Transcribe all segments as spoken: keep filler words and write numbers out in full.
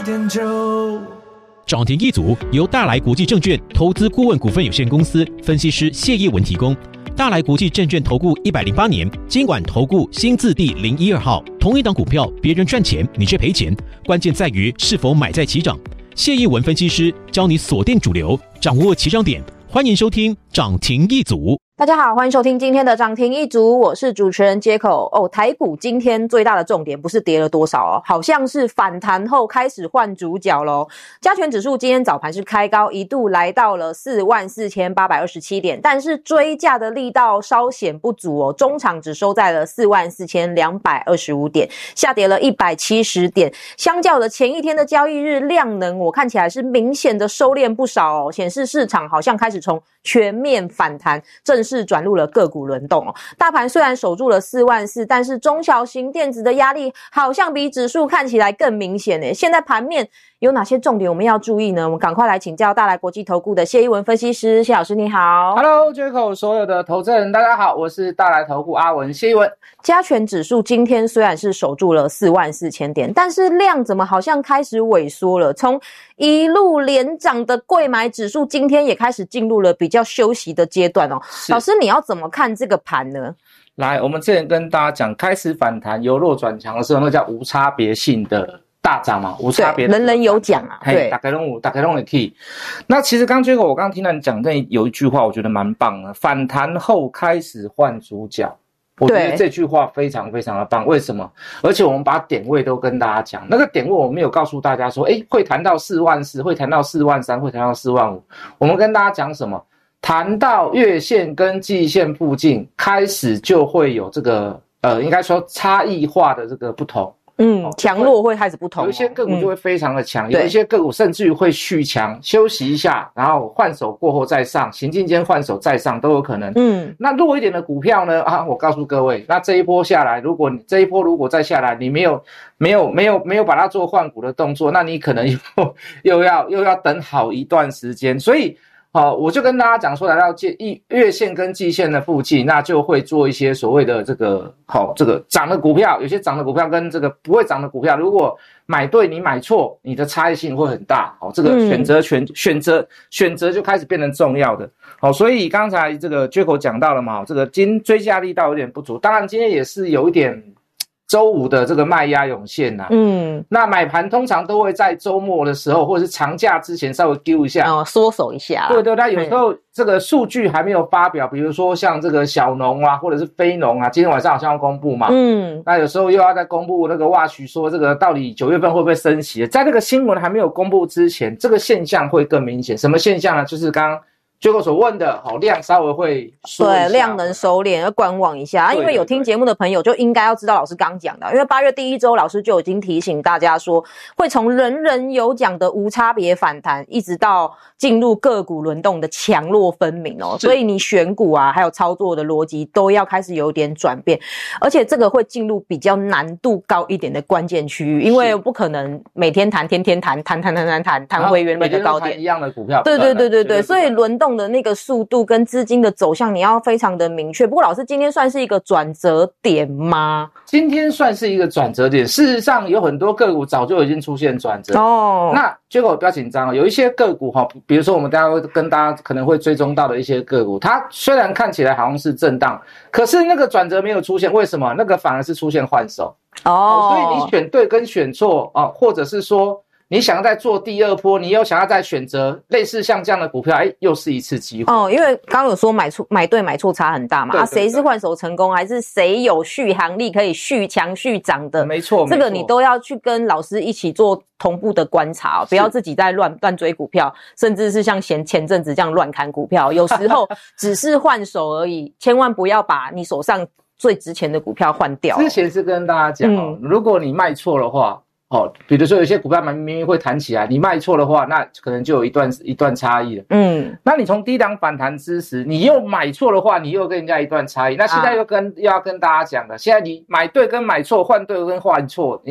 涨停一族由大来国际证券投资顾问股份有限公司分析师谢业文提供。大来国际证券投顾一百零八年金管投顾新字第零一二号。同一档股票，别人赚钱，你却赔钱，关键在于是否买在起涨。谢业文分析师教你锁定主流，掌握起涨点。欢迎收听涨停一族。 大家好，欢迎收听今天的涨停一族，我是主持人 Jacko。哦，台股今天最大的重点不是跌了多少哦，好像是反弹后开始换主角咯。加权指数今天早盘是开高，一度来到了 四万四千八百二十七 点，但是追价的力道稍显不足哦，中场只收在了 四万四千两百二十五 点，下跌了一百七十点。相较的前一天的交易日量能，我看起来是明显的收敛不少哦，显示市场好像开始从全面反弹正式转入了个股轮动哦。大盘虽然守住了四万四，但是中小型电子的压力好像比指数看起来更明显耶。现在盘面有哪些重点我们要注意呢？我们赶快来请教大来国际投顾的谢一文分析师。谢老师你好。 Hello Jacko， 所有的投资人大家好，我是大来投顾阿文谢一文。 加权指数今天虽然是守住了四万四千点，但是量怎么好像开始萎缩了，从一路连涨的贵买指数今天也开始进入了比较休息的阶段哦。老师你要怎么看这个盘呢？ 来，我们之前跟大家讲，开始反弹由弱转强的时候，那叫无差别性的大涨嘛，无差别的， 人人有奖啊。对， 大家都有，大家都可以。那其实刚结果我刚刚听到你讲，那有一句话我觉得蛮棒的，反弹后开始换主角。我觉得这句话非常非常的棒，为什么？而且我们把点位都跟大家讲，那个点位我没有告诉大家说，诶，会谈到四万四，会谈到四万三，会谈到四万五。我们跟大家讲什么？谈到月线跟季线附近，开始就会有这个呃，应该说差异化的这个不同。 嗯，强弱会开始不同、哦， 有一些个股就会非常的强、嗯，有一些个股甚至于会续强，休息一下，然后换手过后再上，行进间换手再上都有可能。嗯，那弱一点的股票呢？啊，我告诉各位，那这一波下来，如果你这一波如果再下来，你没有没有没有没有把它做换股的动作，那你可能又又要又要等好一段时间，所以。好，我就跟大家讲说，来到月线跟季线的附近，那就会做一些所谓的这个好，这个涨的股票，有些涨的股票跟这个不会涨的股票，如果买对你买错，你的差异性会很大。好，这个选择权、嗯、选择选择就开始变成重要的。好，所以刚才这个Jacko讲到了嘛，这个今追加力道有点不足，当然今天也是有一点。周五的这个卖压涌现呐、啊，嗯，那买盘通常都会在周末的时候或者是长假之前稍微丢一下， 哦，缩手一下， 对对，但有时候这个数据还没有发表，比如说像这个小农啊，或者是非农啊，今天晚上好像要公布嘛，嗯，那有时候又要再公布那个watch说这个到底九月份会不会升息，在这个新闻还没有公布之前，这个现象会更明显。什么现象呢？就是刚刚Jacko所问的，好，量稍微会缩一下， 对，量能收敛，要观望一下。啊、因为有听节目的朋友就应该要知道老师刚讲的，因为八月第一周老师就已经提醒大家说，会从人人有奖的无差别反弹，一直到进入个股轮动的强弱分明哦。所以你选股啊，还有操作的逻辑都要开始有点转变，而且这个会进入比较难度高一点的关键区域，因为不可能每天谈、天天谈、谈谈谈谈谈谈回原本的高点， 一样的股票， 对对对对对，所以轮动的那个速度跟资金的走向你要非常的明确。不过老师今天算是一个转折点吗？ 今天算是一个转折点，事实上有很多个股早就已经出现转折哦。那结果不要紧张哦，有一些个股哈，比如说我们大家会跟大家可能会追踪到的一些个股，它虽然看起来好像是震荡，可是那个转折没有出现，为什么？那个反而是出现换手哦, 哦。所以你选对跟选错啊，或者是说你想要再做第二波，你又想要再选择类似像这样的股票，哎，又是一次机会。 哦，因为刚刚有说买错买对买错差很大嘛，对对对啊，谁是换手成功，还是谁有续航力可以续强续涨的？ 没错， 这个你都要去跟老师一起做同步的观察、哦，不要自己在乱乱追股票，甚至是像前前阵子这样乱砍股票。有时候只是换手而已，千万不要把你手上最值钱的股票换掉。 之前是跟大家讲哦、嗯，如果你卖错的话。哦，比如说有些股票明明会弹起来，你卖错的话，那可能就有一段一段差异了。嗯，那你从低档反弹之时，你又买错的话，你又跟人家一段差异。那现在又跟、啊、又要跟大家讲了，现在你买对跟买错，换对跟换错，你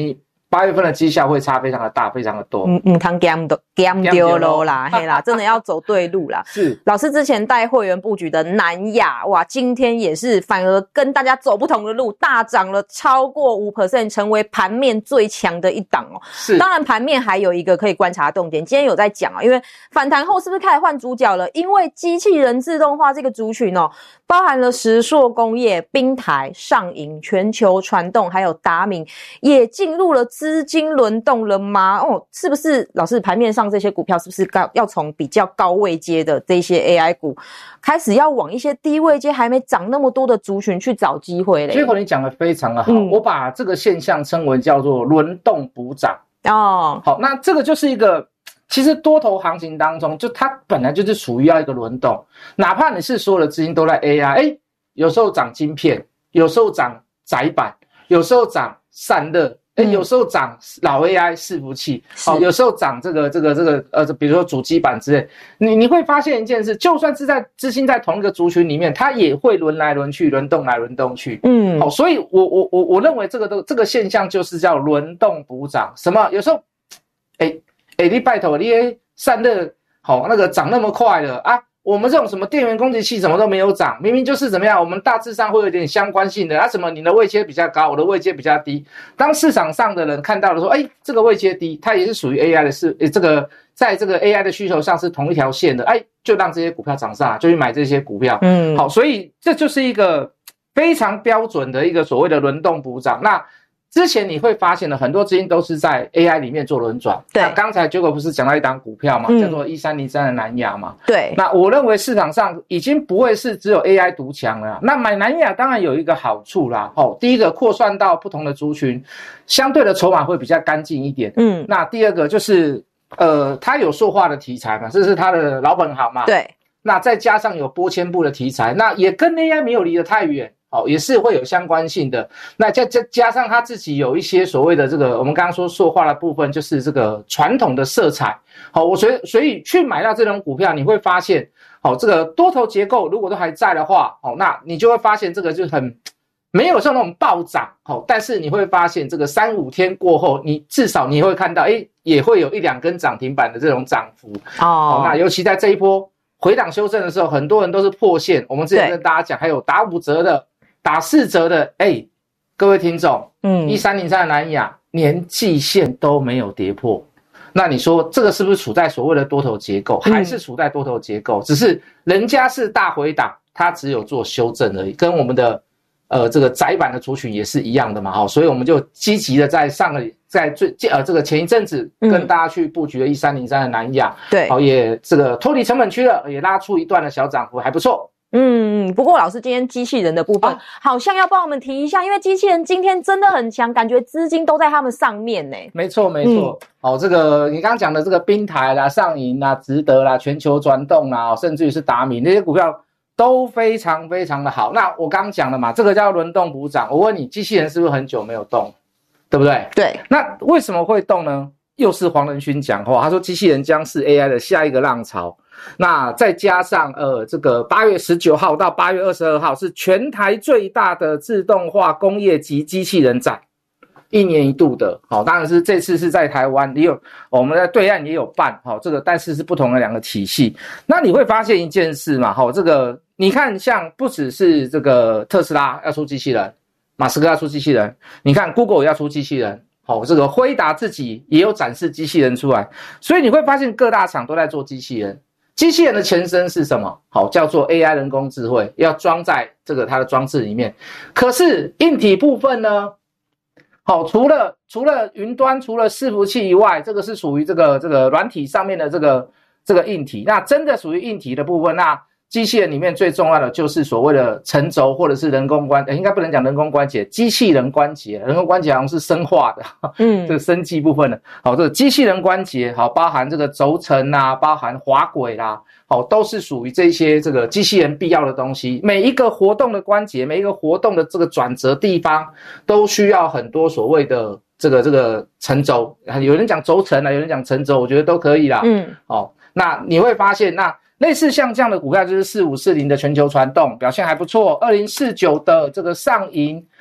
八月份的绩效会差非常的大，非常的多。 嗯嗯，汤 gam 都 gam 丢喽啦，嘿啦，真的要走对路啦。 是老师之前带会员布局的南亚，哇，今天也是反而跟大家走不同的路，大涨了超过 百分之五， 成为盘面最强的一档哦。 是， 当然盘面还有一个可以观察的重点，今天有在讲啊，因为反弹后是不是开始换主角了？因为机器人自动化这个族群哦，包含了石塑工业、宾台、上银、全球传动，还有达明，也进入了资金轮动了吗？哦，是不是老师盘面上这些股票是不是高要从比较高位阶的这些 A I 股开始要往一些低位阶还没涨那么多的族群去找机会嘞？ 结果你讲的非常的好、嗯，我把这个现象称为叫做轮动补涨哦。 好，那这个就是一个其实多头行情当中，就它本来就是属于要一个轮动，哪怕你是所有的资金都在 A I， 哎，有时候涨晶片，有时候涨载板，有时候涨散热。欸、有时候涨老 A I 伺服器，哦，有时候涨这个这个这个呃，比如说主机板之类，你你会发现一件事，就算是在资金在同一个族群里面，它也会轮来轮去，轮动来轮动去，嗯，好、哦，所以我我我我认为这个都这个现象就是叫轮动补涨。什么？有时候，哎、欸、哎、欸，你拜托你散热好、哦、那个涨那么快了啊！我们这种什么电源供给器什么都没有涨，明明就是怎么样，我们大致上会有点相关性的啊，什么你的位阶比较高，我的位阶比较低。当市场上的人看到了说，哎，这个位阶低，它也是属于 A I 的是，这个在这个 A I 的需求上是同一条线的，哎，就让这些股票涨上来，就去买这些股票。嗯，好，所以这就是一个非常标准的一个所谓的轮动补涨。那之前你会发现了很多资金都是在 A I 里面做轮转。对，那刚才结果不是讲到一档股票嘛，嗯、叫做一三零三的南亚嘛。对，那我认为市场上已经不会是只有 A I 独强了。那买南亚当然有一个好处啦，哦，第一个扩散到不同的族群，相对的筹码会比较干净一点。嗯，那第二个就是呃，它有塑化的题材嘛，这是它的老本行嘛。对，那再加上有波纤布的题材，那也跟 A I 没有离得太远。哦，也是会有相关性的。那加加加上他自己有一些所谓的这个，我们刚刚说塑化的部分，就是这个传统的色彩。好，我所以所以去买到这种股票，你会发现，好，这个多头结构如果都还在的话，好，那你就会发现这个就很没有像那种暴涨，好，但是你会发现这个三五天过后，你至少你会看到，哎，也会有一两根涨停板的这种涨幅。哦，那尤其在这一波回档修正的时候，很多人都是破线。我们之前跟大家讲，还有打五折的。打四折的，哎，各位听众，嗯，一三零三的南亚连季线都没有跌破，那你说这个是不是处在所谓的多头结构？还是处在多头结构？嗯、只是人家是大回档，它只有做修正而已，跟我们的呃这个窄板的族群也是一样的嘛，好，所以我们就积极的在上个在最呃这个前一阵子跟大家去布局了一三零三的南亚，对、嗯，好，也这个脱离成本区了，也拉出一段的小涨幅，还不错。 嗯，不过老师今天机器人的部分、啊、好像要帮我们提一下，因为机器人今天真的很强，感觉资金都在他们上面呢。 没错没错、嗯，哦，这个你刚刚讲的这个宾台啦、上银啦、值得啦、全球传动啦，甚至于是达明那些股票都非常非常的好。那我刚刚讲了嘛，这个叫轮动补涨。我问你，机器人是不是很久没有动，对不对？对。那为什么会动呢？又是黄仁勋讲话，他说机器人将是 A I 的下一个浪潮。那再加上呃，这个八月十九号到八月二十二号是全台最大的自动化工业级机器人展，一年一度的。好，当然是这次是在台湾，也有我们在对岸也有办。好，这个但是是不同的两个体系。那你会发现一件事嘛，好，这个你看像不只是这个特斯拉要出机器人，马斯克要出机器人，你看 Google 要出机器人。好，这个辉达自己也有展示机器人出来，所以你会发现各大厂都在做机器人。机器人的前身是什么？好，叫做 A I 人工智慧，要装在这个它的装置里面。可是硬体部分呢？好，除了除了云端，除了伺服器以外，这个是属于这个这个软体上面的这个这个硬体。那真的属于硬体的部分，那机器人里面最重要的就是所谓的沉轴或者是人工关，应该不能讲人工关节，机器人关节，人工关节好像是生化的，嗯，这个生技部分的。好，这个机器人关节，好，包含这个轴承啊，包含滑轨啦，好，都是属于这些这个机器人必要的东西。每一个活动的关节，每一个活动的这个转折地方，都需要很多所谓的这个这个沉轴，有人讲轴承啊，有人讲沉轴，我觉得都可以啦。嗯，好，那你会发现那。类似像这样的股票就是四五四零的全球传动表现还不错，二零四九的这个上银，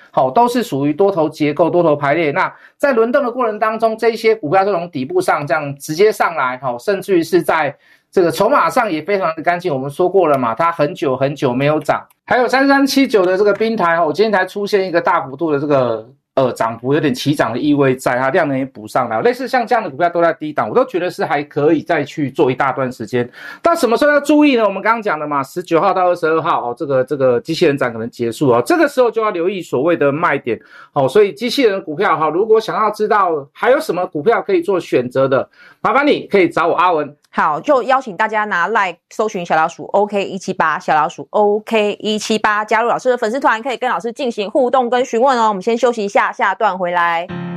好，都是属于多头结构、多头排列。那在轮动的过程当中，这些股票就从底部上这样直接上来，好，甚至于是在这个筹码上也非常的干净。我们说过了嘛，它很久很久没有涨。还有三三七九的这个冰台，哦，今天才出现一个大幅度的这个。呃，涨幅有点起涨的意味在，它量能也补上来，类似像这样的股票都在低档，我都觉得是还可以再去做一大段时间。但什么时候要注意呢？我们刚刚讲的嘛，十九号到二十二号哦，这个这个机器人展可能结束哦，这个时候就要留意所谓的卖点哦。所以机器人的股票哈，如果想要知道还有什么股票可以做选择的，麻烦你可以找我阿文。 好，就邀请大家拿 LINE 搜寻小老鼠 OK 一七八 小老鼠 OK 一七八，加入老师的粉丝团，可以跟老师进行互动跟询问哦。我们先休息一下，下段回来。